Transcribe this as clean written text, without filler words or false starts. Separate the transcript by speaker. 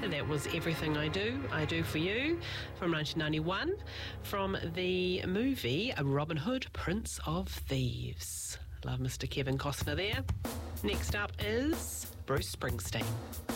Speaker 1: That was Everything I Do For You from 1991 from the movie Robin Hood, Prince of Thieves. Love Mr. Kevin Costner there. Next up is Bruce Springsteen.